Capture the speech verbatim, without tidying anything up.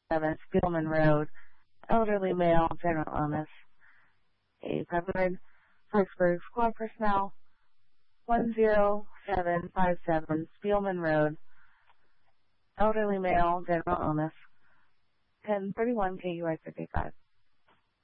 seven Spielman Road, elderly male, general illness. A covered Harrisburg squad personnel, one zero seven five seven Spielman Road, elderly male, general illness. ten thirty-one K U I fifty-five.